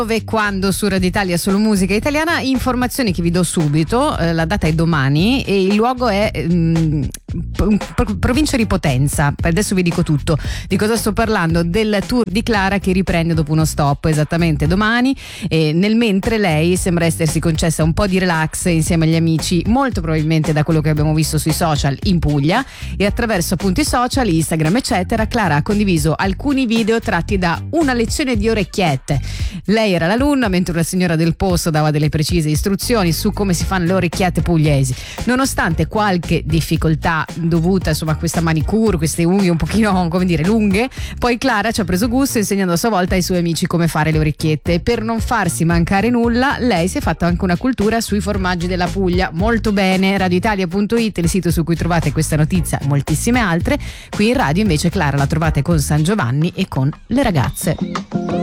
Dove e quando su Radio Italia solo musica italiana. Informazioni che vi do subito, la data è domani e il luogo è provincia di Potenza. Adesso vi dico tutto. Di cosa sto parlando? Del tour di Clara che riprende dopo uno stop esattamente domani, e nel mentre lei sembra essersi concessa un po' di relax insieme agli amici, molto probabilmente da quello che abbiamo visto sui social in Puglia, e attraverso appunto i social, Instagram eccetera, Clara ha condiviso alcuni video tratti da una lezione di orecchiette. Lei era l'alunna mentre una signora del posto dava delle precise istruzioni su come si fanno le orecchiette pugliesi. Nonostante qualche difficoltà dovuta insomma a questa manicure, queste unghie un pochino come dire lunghe, poi Clara ci ha preso gusto insegnando a sua volta ai suoi amici come fare le orecchiette, e per non farsi mancare nulla lei si è fatta anche una cultura sui formaggi della Puglia. Molto bene, radioitalia.it, il sito su cui trovate questa notizia e moltissime altre. Qui in radio invece Clara la trovate con San Giovanni e con le ragazze.